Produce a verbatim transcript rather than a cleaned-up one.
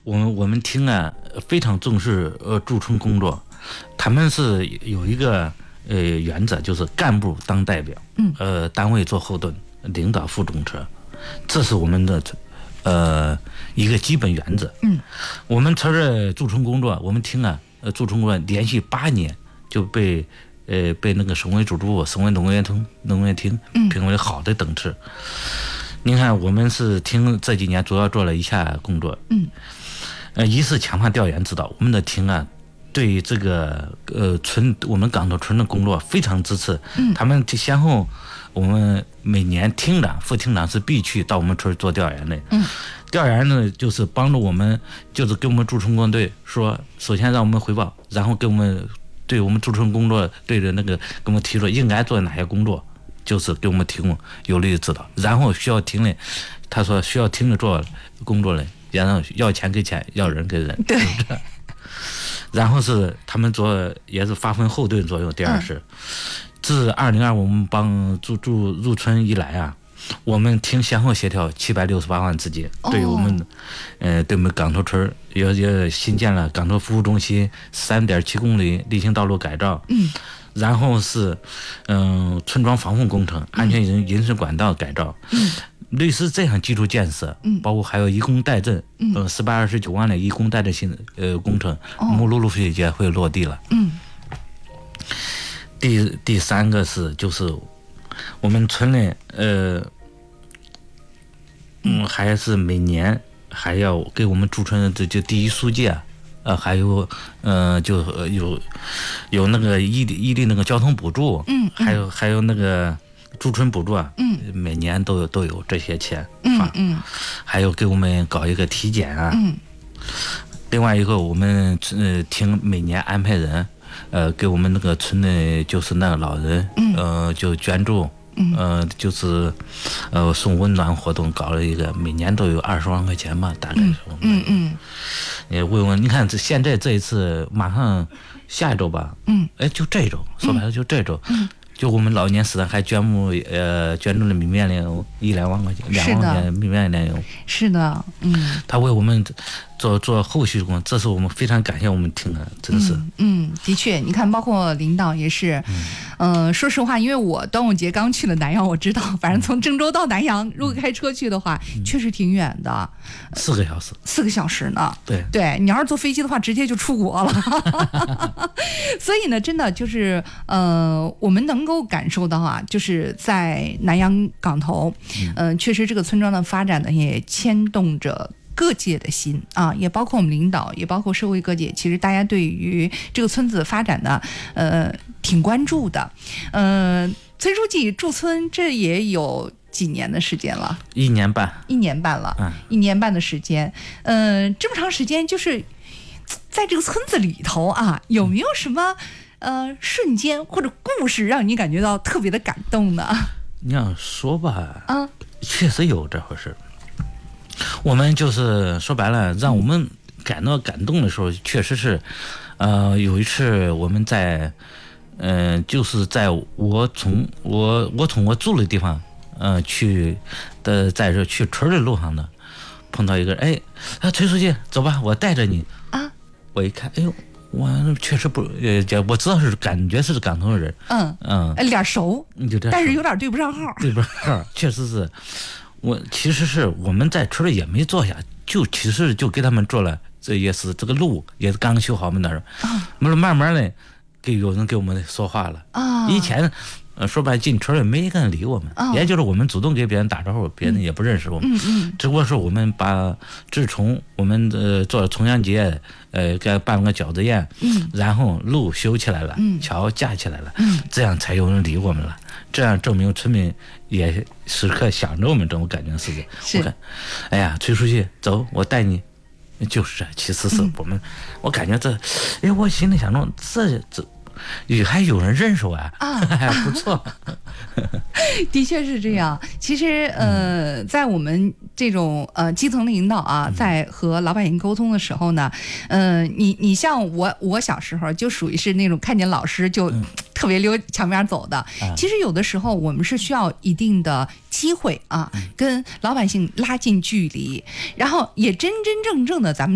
我们我们厅啊非常重视呃驻村工作，他们是有一个呃原则，就是干部当代表， 嗯， 呃单位做后盾，领导负重车，这是我们的呃一个基本原则。 嗯， 我们村的驻村工作，我们厅啊呃驻村工作连续八年就被呃被那个省委组织部、省委农业厅农业厅评为好的等次。嗯，您看，我们是厅这几年主要做了以下工作。 嗯， 呃，一是强化调研指导，我们的厅啊，对这个呃村我们岗头村的工作非常支持。嗯，他们先后，我们每年厅长、副厅长是必须到我们村做调研的。嗯，调研呢就是帮助我们，就是给我们驻村工队说，首先让我们汇报，然后给我们对我们驻村工作队的那个给我们提出应该做哪些工作。就是给我们提供有力的指导，然后需要厅里，他说需要厅里做工作的，然后要钱给钱，要人给人， 对。 然后是他们做也是发挥后盾作用。第二是，嗯、自二零二我们帮驻驻入村以来啊，我们厅先后协调七百六十八万资金，哦、对我们，呃，对我们岗头村也也新建了岗头服务中心三点七公里例行道路改造。嗯。然后是，嗯、呃，村庄防护工程、安全引引水管道改造，嗯，类似这样基础建设，嗯，包括还有一工代赈，嗯，呃，十八二十九万的一工代赈新呃工程，我们陆陆续续也会落地了，嗯。第第三个是就是我们村里呃，嗯，还是每年还要给我们驻村的就第一书记啊。呃，还有，呃，就有有那个异地异地那个交通补助，嗯，还有还有那个驻村补助啊，嗯，每年都有都有这些钱发，嗯嗯，还有给我们搞一个体检啊，嗯，另外一个我们呃厅每年安排人，呃，给我们那个村的就是那个老人，嗯，呃，就捐助。呃，就是呃送温暖活动搞了一个，每年都有二十万块钱吧，大概是我们。嗯嗯。也问问，你看这现在这一次马上下一周吧，嗯，哎，就这周，说白了就这周，嗯，就我们老年时代还捐募呃捐助了米面粮一两万块钱，两万块钱米面粮油。是的，嗯。他为我们做做后续工，这是我们非常感谢我们厅的，真是。 嗯，嗯的确，你看，包括领导也是，嗯、呃，说实话，因为我端午节刚去了南阳，我知道，反正从郑州到南阳，如果开车去的话，嗯、确实挺远的， 四个小时， 四个小时呢。 对， 对你要是坐飞机的话，直接就出国了。所以呢，真的就是，呃，我们能够感受到啊，就是在南阳岗头，嗯、呃，确实这个村庄的发展呢，也牵动着各界的心啊，也包括我们领导，也包括社会各界，其实大家对于这个村子发展呢，呃，挺关注的。呃，崔书记驻村这也有几年的时间了？ 一年半， 一年半了，嗯，一年半的时间。嗯、呃，这么长时间，就是在这个村子里头啊，有没有什么呃瞬间或者故事让你感觉到特别的感动呢？ 你要说吧， 啊， 确实有这回事。我们就是说白了，让我们感到感动的时候，确实是，呃，有一次我们在，呃，就是在我从我我从我住的地方，呃，去的在这去村的路上呢，碰到一个人，哎，啊，崔书记，走吧，我带着你啊。我一看，哎呦，我确实不，呃，我知道是感觉是岗头的人，嗯嗯， 脸熟， 就这， 但是有点对不上号， 对不上号，确实是。我其实是我们在村里也没坐下，就其实就给他们做了，这也是这个路也是刚修好嘛那儿，完了慢慢的给有人给我们说话了啊。以前呃说白进村里没一个人理我们，也就是我们主动给别人打招呼，别人也不认识我们。嗯嗯。只不过是我们把自从我们呃做了重阳节，呃给办了个饺子宴，嗯，然后路修起来了，嗯，桥架起来了，嗯，这样才有人理我们了。这样证明村民也时刻想着我们，这种感觉是的。我看，哎呀，崔书记，走，我带你，就是这。其实是我们，嗯、我感觉这，哎，我心里想着，这这。也还有人认识我啊，啊还不错。 的确是这样。其实呃，在我们这种呃基层领导啊，在和老百姓沟通的时候呢，呃，你你像我，我小时候就属于是那种看见老师就特别溜墙边走的。其实有的时候我们是需要一定的机会啊，跟老百姓拉近距离，然后也真真正正的咱们。